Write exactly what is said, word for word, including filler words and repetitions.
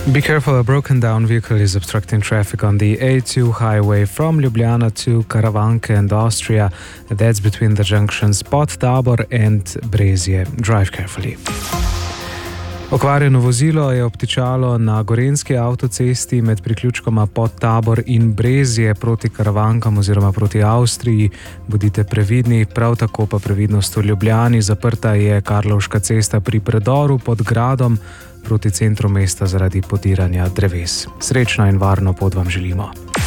Be careful, a broken down vehicle is obstructing traffic on the A two highway from Ljubljana to Karavanke and Austria. That's between the junctions Podtabor and Brezje. Drive carefully. Okvarjeno vozilo je obtičalo na gorenjski avtocesti med priključkoma Podtabor in Brezje proti Karavankam oziroma proti Avstriji. Bodite previdni, prav tako pa previdnost v Ljubljani. Zaprta je Karlovška cesta pri predoru pod gradom proti centru mesta zaradi podiranja dreves. Srečno in varno pot vam želimo.